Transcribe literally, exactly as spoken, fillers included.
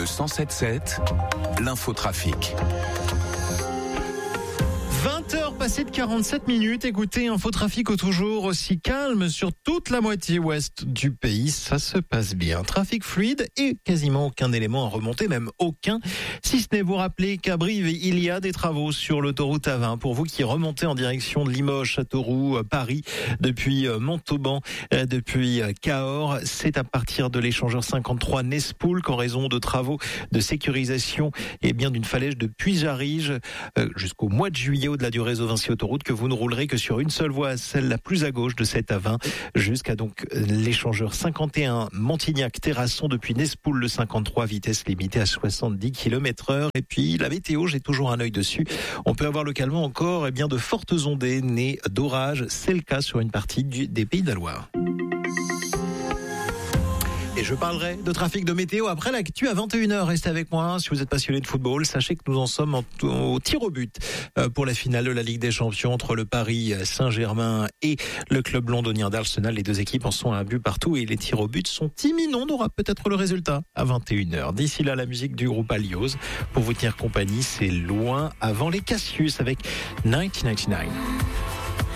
cent sept sept, l'infotrafic. vingt heures passées de quarante-sept minutes. Écoutez, Infotrafic toujours aussi calme sur toute la moitié ouest du pays. Ça se passe bien. Trafic fluide et quasiment aucun élément à remonter, même aucun. Si ce n'est vous rappeler qu'à Brive, il y a des travaux sur l'autoroute A vingt. Pour vous qui remontez en direction de Limoges, Châteauroux, Paris, depuis Montauban, depuis Cahors, c'est à partir de l'échangeur cinquante-trois Nespoul qu'en raison de travaux de sécurisation et bien d'une falaise de Puy-Jarige jusqu'au mois de juillet au-delà du réseau Vinci Autoroute que vous ne roulerez que sur une seule voie, celle la plus à gauche de cette A vingt, jusqu'à donc l'échangeur cinquante et un Montignac-Terrasson depuis Nespoul, le cinquante-trois, vitesse limitée à soixante-dix kilomètres heure. Et puis la météo, j'ai toujours un œil dessus. On peut avoir localement encore eh bien, de fortes ondées nées d'orages. C'est le cas sur une partie du, des Pays de la Loire. Et je parlerai de trafic de météo après l'actu à vingt et une heures. Restez avec moi. Si vous êtes passionné de football, sachez que nous en sommes en, au tir au but pour la finale de la Ligue des Champions entre le Paris Saint-Germain et le club londonien d'Arsenal. Les deux équipes en sont à un but partout et les tirs au but sont imminents. On aura peut-être le résultat à vingt et une heures. D'ici là, la musique du groupe Alios pour vous tenir compagnie. C'est loin avant les Cassius avec mille neuf cent quatre-vingt-dix-neuf.